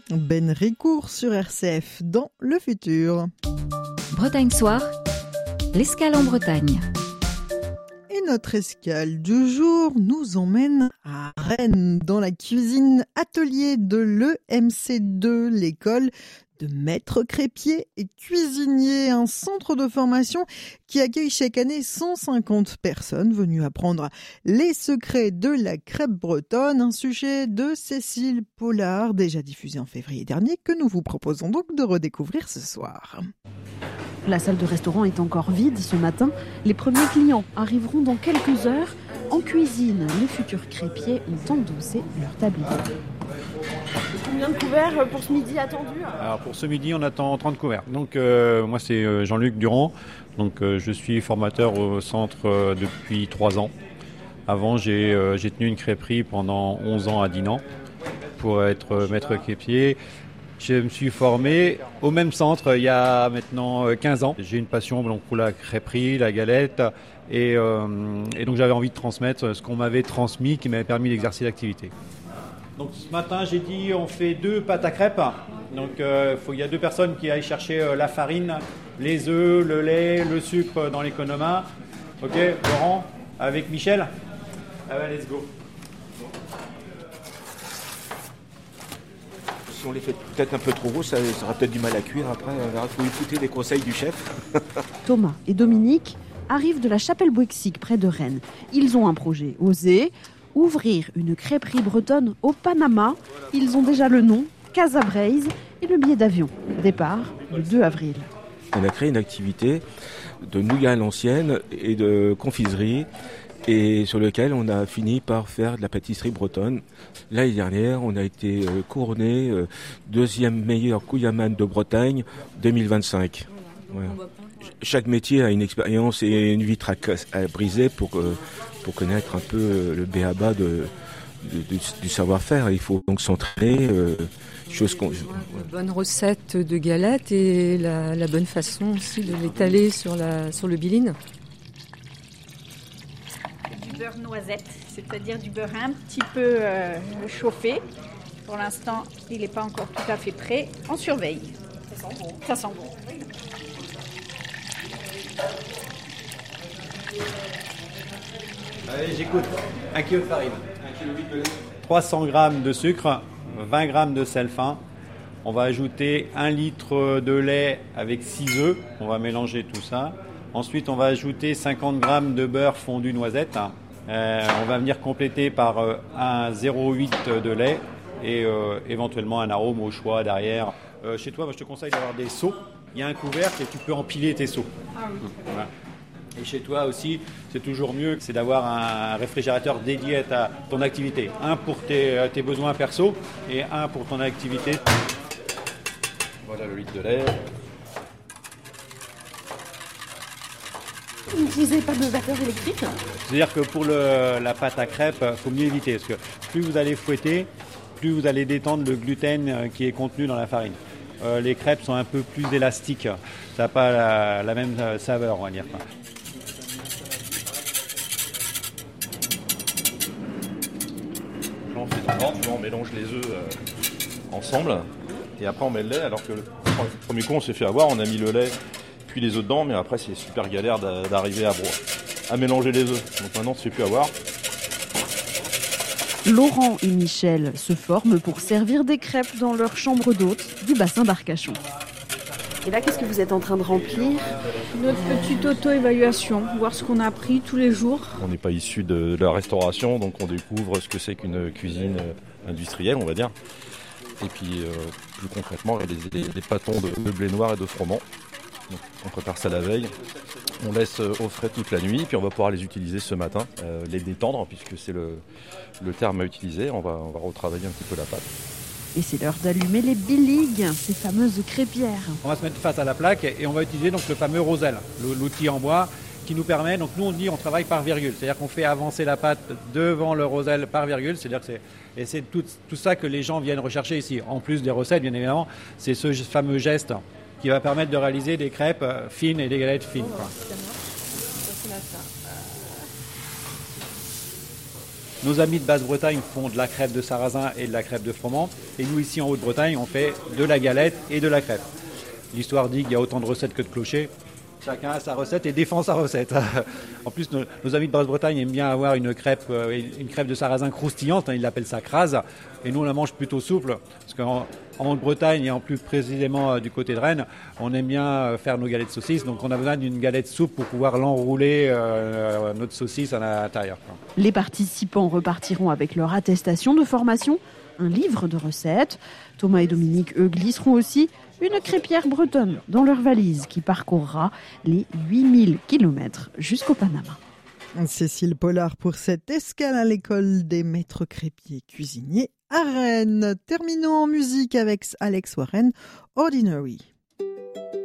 Ben Ricourt sur RCF dans le futur. Bretagne Soir, l'escale en Bretagne. Et notre escale du jour nous emmène à Rennes, dans la cuisine atelier de l'EMC2, l'école de maître crépier et cuisinier, un centre de formation qui accueille chaque année 150 personnes venues apprendre les secrets de la crêpe bretonne, un sujet de Cécile Pollard, déjà diffusé en février dernier, que nous vous proposons donc de redécouvrir ce soir. La salle de restaurant est encore vide ce matin. Les premiers clients arriveront dans quelques heures. En cuisine, les futurs crépiers ont endossé leur tablier. Combien de couverts pour ce midi attendu ? Alors pour ce midi, on attend 30 couverts. Donc moi c'est Jean-Luc Durand. Donc je suis formateur au centre depuis 3 ans. Avant j'ai tenu une crêperie pendant 11 ans à Dinan pour être maître crépier. Je me suis formé au même centre il y a maintenant 15 ans. J'ai une passion donc, pour la crêperie, la galette et donc j'avais envie de transmettre ce qu'on m'avait transmis qui m'avait permis d'exercer l'activité. Donc ce matin j'ai dit on fait 2 pâtes à crêpes. Donc il y a 2 personnes qui aillent chercher la farine, les œufs, le lait, le sucre dans l'économa. Ok, Laurent, avec Michel. Ah ouais, let's go. Si on les fait peut-être un peu trop gros, ça aura peut-être du mal à cuire après. Il faut écouter les conseils du chef. Thomas et Dominique arrivent de la Chapelle-Bouexic près de Rennes. Ils ont un projet osé, ouvrir une crêperie bretonne au Panama. Ils ont déjà le nom, Casa Braise, et le billet d'avion. Départ le 2 avril. On a créé une activité de nougat à l'ancienne et de confiserie et sur lequel on a fini par faire de la pâtisserie bretonne. L'année dernière, on a été couronné 2e meilleur couillaman de Bretagne 2025. Voilà. Chaque métier a une expérience et une vitre à briser pour connaître un peu le b.a.-ba du savoir-faire. Il faut donc s'entraîner. Une bonne recette de galette et la bonne façon aussi de l'étaler sur le biline. Du beurre noisette, c'est-à-dire du beurre un petit peu chauffé. Pour l'instant, il n'est pas encore tout à fait prêt. On surveille. Ça sent bon. Ça sent bon. Allez, j'écoute. 1 kg de farine, 300 g de sucre, 20 g de sel fin. On va ajouter 1 litre de lait avec 6 œufs. On va mélanger tout ça. Ensuite, on va ajouter 50 g de beurre fondu noisette. On va venir compléter par un 0,8 de lait et éventuellement un arôme au choix derrière. Chez toi, moi, je te conseille d'avoir des seaux. Il y a un couvercle et tu peux empiler tes seaux. Ah oui. Voilà. Et chez toi aussi, c'est toujours mieux, c'est d'avoir un réfrigérateur dédié à ton activité. Un pour tes besoins perso et un pour ton activité. Voilà le litre de lait. Vous n'utilisez pas de vapeur électrique ? C'est-à-dire que pour la pâte à crêpes, il faut mieux éviter. Parce que plus vous allez fouetter, plus vous allez détendre le gluten qui est contenu dans la farine. Les crêpes sont un peu plus élastiques. Ça n'a pas la même saveur, on va dire. Là, on fait dans l'ordre, on mélange les œufs ensemble et après on met le lait. Alors que le premier coup, on s'est fait avoir, on a mis le lait puis les œufs dedans, mais après c'est super galère d'arriver à mélanger les œufs. Donc maintenant, on ne se fait plus avoir. Laurent et Michel se forment pour servir des crêpes dans leur chambre d'hôte du bassin d'Arcachon. Et là, qu'est-ce que vous êtes en train de remplir ? Notre petite auto-évaluation, voir ce qu'on a appris tous les jours. On n'est pas issu de la restauration, donc on découvre ce que c'est qu'une cuisine industrielle, on va dire. Et puis, plus concrètement, il y a des pâtons de blé noir et de froment. Donc, on prépare ça la veille. On laisse au frais toute la nuit, puis on va pouvoir les utiliser ce matin, les détendre, puisque c'est le terme à utiliser. On va retravailler un petit peu la pâte. Et c'est l'heure d'allumer les biligues, ces fameuses crêpières. On va se mettre face à la plaque et on va utiliser donc le fameux roselle, l'outil en bois qui nous permet, donc nous on dit on travaille par virgule, c'est-à-dire qu'on fait avancer la pâte devant le roselle par virgule, c'est-à-dire que c'est tout ça que les gens viennent rechercher ici. En plus des recettes, bien évidemment, c'est ce fameux geste qui va permettre de réaliser des crêpes fines et des galettes fines. Quoi. Nos amis de Basse-Bretagne font de la crêpe de sarrasin et de la crêpe de froment. Et nous, ici en Haute-Bretagne, on fait de la galette et de la crêpe. L'histoire dit qu'il y a autant de recettes que de clochers. Chacun a sa recette et défend sa recette. En plus, nos amis de Basse-Bretagne aiment bien avoir une crêpe de sarrasin croustillante, ils l'appellent ça crase. Et nous, on la mange plutôt souple, parce qu'en Haute-Bretagne et en plus précisément du côté de Rennes, on aime bien faire nos galettes de saucisses. Donc on a besoin d'une galette souple pour pouvoir l'enrouler, notre saucisse à l'intérieur. Les participants repartiront avec leur attestation de formation, un livre de recettes. Thomas et Dominique, eux, glisseront aussi une crêpière bretonne dans leur valise qui parcourra les 8000 km jusqu'au Panama. Cécile Pollard pour cette escale à l'école des maîtres crépiers cuisiniers à Rennes. Terminons en musique avec Alex Warren, Ordinary.